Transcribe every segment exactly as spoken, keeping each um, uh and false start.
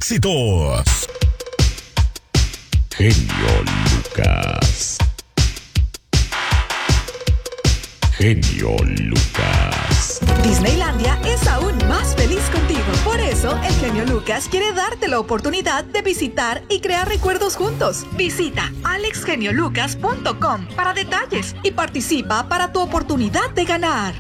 éxitos. Genio Lucas. Genio Lucas. Disneylandia es aún más feliz contigo. Por eso, el genio Lucas quiere darte la oportunidad de visitar y crear recuerdos juntos. Visita alex genio lucas punto com para detalles y participa para tu oportunidad de ganar.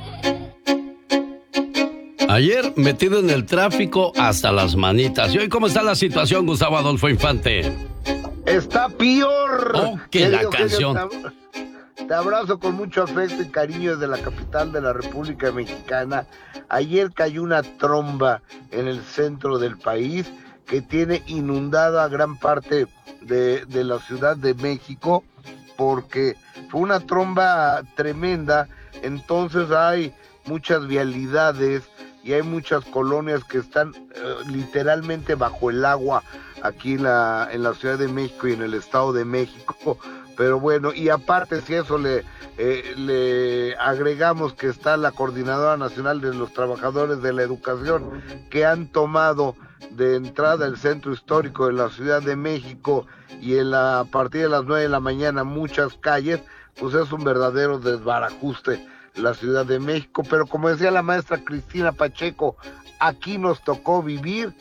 Ayer metido en el tráfico hasta las manitas. ¿Y hoy cómo está la situación, Gustavo Adolfo Infante? Está peor. Oh, que la canción. Te, te abrazo con mucho afecto y cariño desde la capital de la República Mexicana. Ayer cayó una tromba en el centro del país que tiene inundada gran parte de, de la Ciudad de México porque fue una tromba tremenda. Entonces hay muchas vialidades y hay muchas colonias que están uh, literalmente bajo el agua aquí en la, en la Ciudad de México y en el Estado de México. Pero bueno, y aparte si eso le, eh, le agregamos que está la Coordinadora Nacional de los Trabajadores de la Educación, que han tomado de entrada el centro histórico de la Ciudad de México y en la, a partir de las nueve de la mañana muchas calles, pues es un verdadero desbarajuste la Ciudad de México. Pero como decía la maestra Cristina Pacheco, aquí nos tocó vivir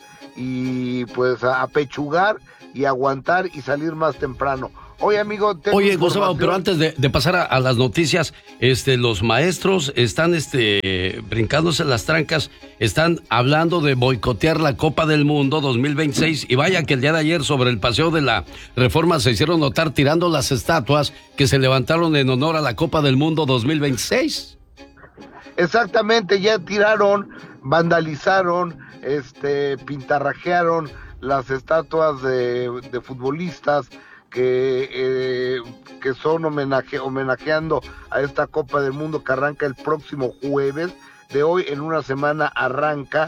y pues a apechugar y aguantar y salir más temprano. Oye, amigo, Oye, Gustavo, pero antes de, de pasar a, a las noticias, este, los maestros están este, brincándose las trancas, están hablando de boicotear la Copa del Mundo dos mil veintiséis, y vaya que el día de ayer sobre el Paseo de la Reforma se hicieron notar tirando las estatuas que se levantaron en honor a la Copa del Mundo dos mil veintiséis. Exactamente, ya tiraron, vandalizaron, este, pintarrajearon las estatuas de, de futbolistas que, eh, que son homenaje, homenajeando a esta Copa del Mundo que arranca el próximo jueves. De hoy en una semana arranca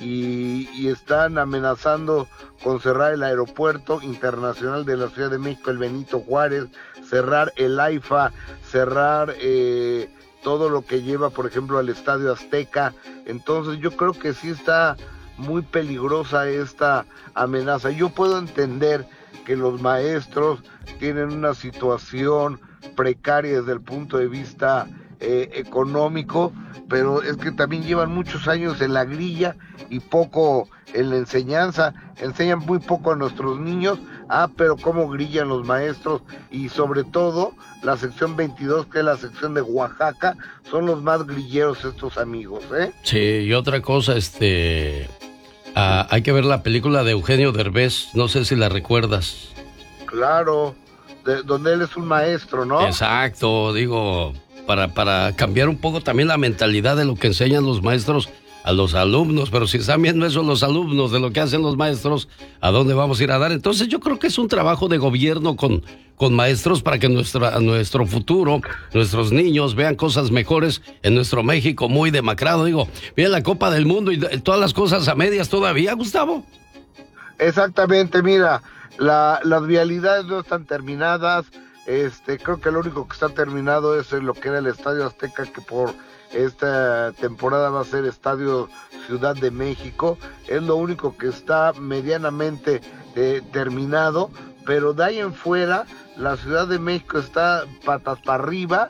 y, y están amenazando con cerrar el Aeropuerto Internacional de la Ciudad de México, el Benito Juárez, cerrar el AIFA, cerrar eh, todo lo que lleva, por ejemplo, al Estadio Azteca. Entonces yo creo que sí está muy peligrosa esta amenaza. Yo puedo entender que los maestros tienen una situación precaria desde el punto de vista eh, económico, pero es que también llevan muchos años en la grilla y poco en la enseñanza, enseñan muy poco a nuestros niños. Ah, pero cómo grillan los maestros, y sobre todo la sección veintidós, que es la sección de Oaxaca, son los más grilleros estos amigos, ¿eh? Sí, y otra cosa, este... Ah, hay que ver la película de Eugenio Derbez, no sé si la recuerdas. Claro, de, donde él es un maestro, ¿no? Exacto, digo, para, para cambiar un poco también la mentalidad de lo que enseñan los maestros a los alumnos, pero si están viendo eso los alumnos de lo que hacen los maestros, ¿a dónde vamos a ir a dar? Entonces yo creo que es un trabajo de gobierno con, con maestros para que nuestra, nuestro futuro, nuestros niños vean cosas mejores en nuestro México muy demacrado. Digo, viene la Copa del Mundo y todas las cosas a medias todavía, Gustavo. Exactamente, mira, la, las vialidades no están terminadas. Este, creo que lo único que está terminado es lo que era el Estadio Azteca, que por esta temporada va a ser Estadio Ciudad de México. Es lo único que está medianamente eh, terminado, pero de ahí en fuera la Ciudad de México está patas para arriba.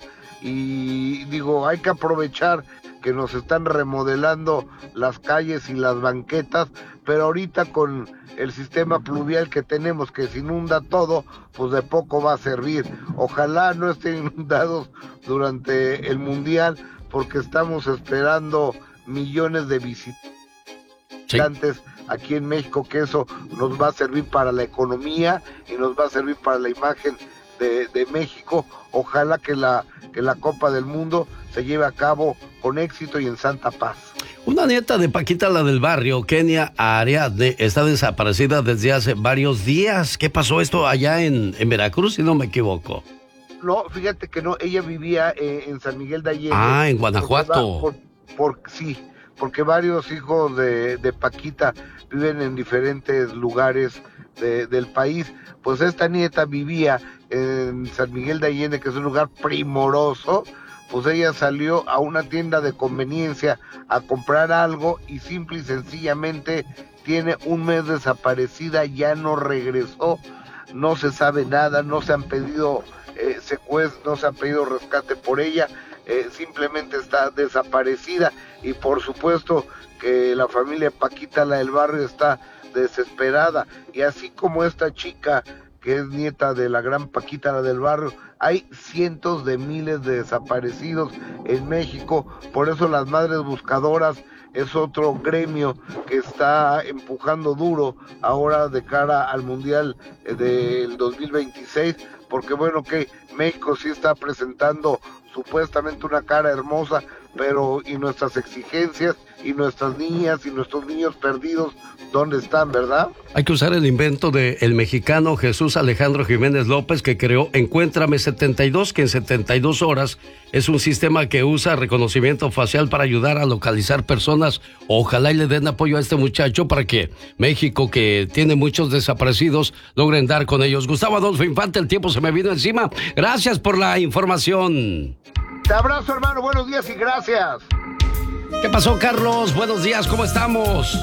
Y digo, hay que aprovechar que nos están remodelando las calles y las banquetas, pero ahorita con el sistema pluvial que tenemos, que se inunda todo, pues de poco va a servir. Ojalá no estén inundados durante el Mundial, porque estamos esperando millones de visitantes sí. aquí en México, que eso nos va a servir para la economía y nos va a servir para la imagen de, de México. Ojalá que la, que la Copa del Mundo se lleve a cabo con éxito y en santa paz. Una nieta de Paquita, la del barrio, Kenia Ariadne, está desaparecida desde hace varios días. ¿Qué pasó esto allá en, en Veracruz, si no me equivoco? No, fíjate que no, ella vivía eh, en San Miguel de Allende. Ah, en Guanajuato. Por, por, por, sí, porque varios hijos de, de Paquita viven en diferentes lugares de, del país. Pues esta nieta vivía en San Miguel de Allende, que es un lugar primoroso. Pues ella salió a una tienda de conveniencia a comprar algo y simple y sencillamente tiene un mes desaparecida, ya no regresó, no se sabe nada, no se han pedido eh, secuestro, no se han pedido rescate por ella, eh, simplemente está desaparecida, y por supuesto que la familia Paquita, la del barrio, está desesperada, y así como esta chica que es nieta de la gran Paquita, la del barrio, hay cientos de miles de desaparecidos en México. Por eso las Madres Buscadoras es otro gremio que está empujando duro ahora de cara al Mundial del dos mil veintiséis, porque bueno, que México sí está presentando supuestamente una cara hermosa, pero y nuestras exigencias, y nuestras niñas y nuestros niños perdidos, ¿dónde están, verdad? Hay que usar el invento del mexicano Jesús Alejandro Jiménez López, que creó Encuéntrame setenta y dos, que en setenta y dos horas es un sistema que usa reconocimiento facial para ayudar a localizar personas. Ojalá y le den apoyo a este muchacho para que México, que tiene muchos desaparecidos, logren dar con ellos. Gustavo Adolfo Infante, el tiempo se me vino encima. Gracias por la información. Te abrazo, hermano, buenos días y gracias. ¿Qué pasó, Carlos? Buenos días, ¿cómo estamos?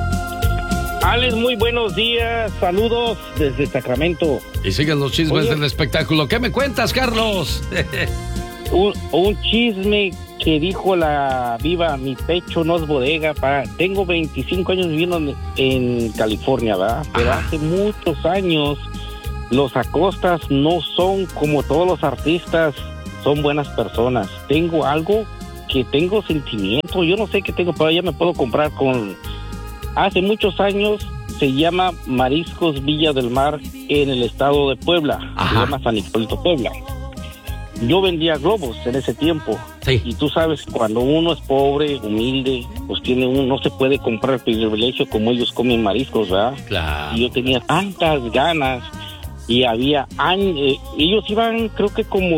Alex, muy buenos días, saludos desde Sacramento. Y siguen los chismes Oye, del espectáculo. ¿Qué me cuentas, Carlos? un, un chisme que dijo la viva, mi pecho no es bodega. Pa. Tengo veinticinco años viviendo en, en California, ¿verdad? Pero Ajá. hace muchos años los Acostas no son como todos los artistas, son buenas personas. Tengo algo que tengo sentimiento, yo no sé qué tengo, pero ya me puedo comprar con... Hace muchos años se llama Mariscos Villa del Mar en el estado de Puebla. Ajá. Se llama San Hipólito, Puebla. Yo vendía globos en ese tiempo. Sí. Y tú sabes, cuando uno es pobre, humilde, pues tiene uno, no se puede comprar privilegio como ellos comen mariscos, ¿verdad? Claro. Y yo tenía tantas ganas y había años, eh, ellos iban creo que como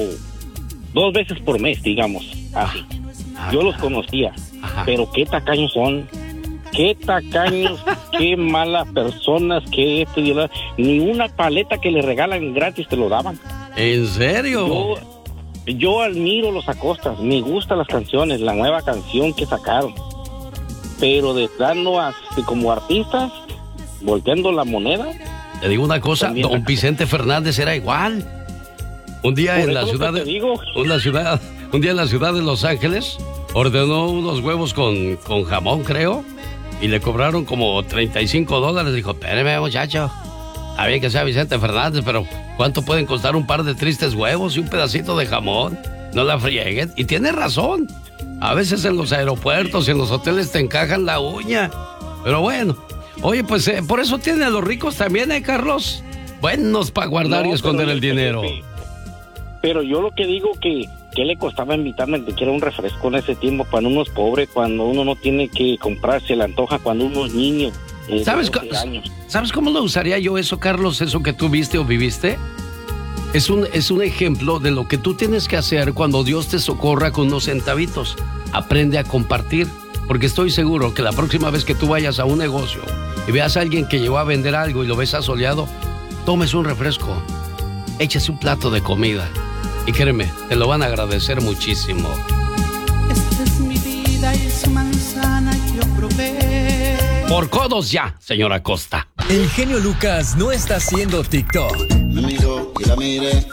dos veces por mes, digamos, así. Ah, yo los claro. conocía, Ajá. pero qué tacaños son. Qué tacaños, qué malas personas, qué esto y lo... Ni una paleta que le regalan gratis te lo daban. ¿En serio? Yo, yo admiro los Acostas, me gustan las canciones, la nueva canción que sacaron. Pero de plano, así como artistas, volteando la moneda. Te digo una cosa, También don acá. Vicente Fernández era igual. Un día Por en la eso ciudad te de... digo. Una ciudad, un día en la ciudad de Los Ángeles, ordenó unos huevos con, con jamón, creo, y le cobraron como treinta y cinco dólares. Dijo, espéreme, muchacho, está bien que sea Vicente Fernández, pero ¿cuánto pueden costar un par de tristes huevos y un pedacito de jamón? No la frieguen. Y tiene razón. A veces en los aeropuertos y en los hoteles te encajan la uña. Pero bueno, oye, pues eh, por eso tienen a los ricos también, ¿eh, Carlos? Buenos para guardar No, y esconder pero el yo- dinero. Pero yo lo que digo que... ¿Qué le costaba invitarme a que quiera un refresco en ese tiempo cuando uno es pobre, cuando uno no tiene que comprarse, le antoja cuando uno es niño? eh, ¿Sabes, de co- doce años? ¿Sabes cómo lo usaría yo eso, Carlos? Eso que tú viste o viviste. Es un, es un ejemplo de lo que tú tienes que hacer cuando Dios te socorra con unos centavitos. Aprende a compartir, porque estoy seguro que la próxima vez que tú vayas a un negocio y veas a alguien que llegó a vender algo y lo ves asoleado, tomes un refresco, échese un plato de comida. Y créeme, te lo van a agradecer muchísimo. Esta es mi vida y su manzana yo probé. Por codos ya, señora Costa. El genio Lucas no está haciendo TikTok. Me miró y la miré.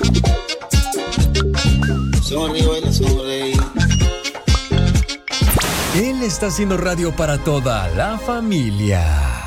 Sonrío y la sonreí. Él está haciendo radio para toda la familia.